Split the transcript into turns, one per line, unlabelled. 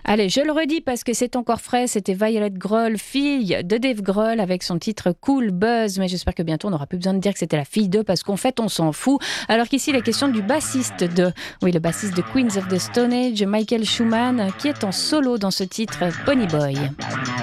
Allez, je le redis parce que c'est encore frais, c'était Violet Grohl, fille de Dave Grohl avec son titre Cool Buzz, mais j'espère que bientôt on n'aura plus besoin de dire que c'était la fille de, parce qu'en fait on s'en fout. Alors qu'ici la question du bassiste le bassiste de Queens of the Stone Age, Michael Schumann, qui est en solo dans ce titre Pony Boy.